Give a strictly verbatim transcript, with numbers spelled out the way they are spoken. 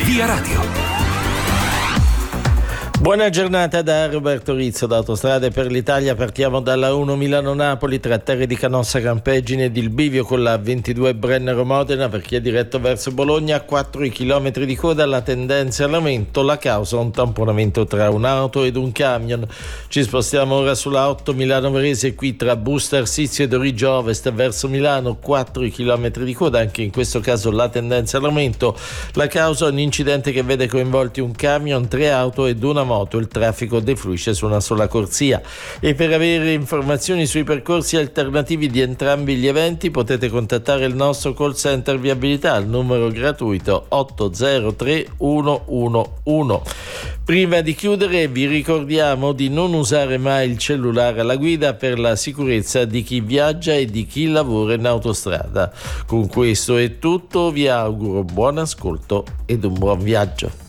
Via Radio. Buona giornata da Roberto Rizzo da Autostrade per l'Italia. Partiamo dalla uno Milano-Napoli tra Terre di Canossa Campeggine ed il bivio con la ventidue Brennero-Modena per chi è diretto verso Bologna. A quattro i chilometri di coda, la tendenza all'aumento, la causa un tamponamento tra un'auto ed un camion. Ci spostiamo ora sulla otto Milano-Varese, qui tra Busto Arsizio ed Origio Ovest verso Milano, quattro i chilometri di coda, anche in questo caso la tendenza all'aumento, la causa un incidente che vede coinvolti un camion, tre auto ed una moto. Il traffico defluisce su una sola corsia. E per avere informazioni sui percorsi alternativi di entrambi gli eventi potete contattare il nostro call center viabilità al numero gratuito otto zero tre uno uno uno. Prima di chiudere vi ricordiamo di non usare mai il cellulare alla guida per la sicurezza di chi viaggia e di chi lavora in autostrada. Con questo è tutto, vi auguro buon ascolto ed un buon viaggio.